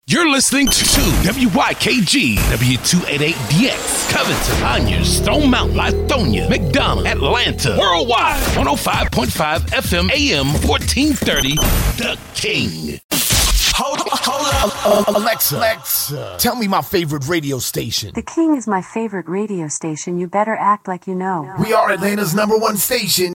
You're listening to WYKG, W288DX, Covington, Conyers, Stone Mountain, Lithonia, McDonough, Atlanta, worldwide, 105.5 FM, AM 1430, The King. Hold up. Alexa, tell me my favorite radio station. The King is my favorite radio station. You better act like you know. We are Atlanta's #1 station.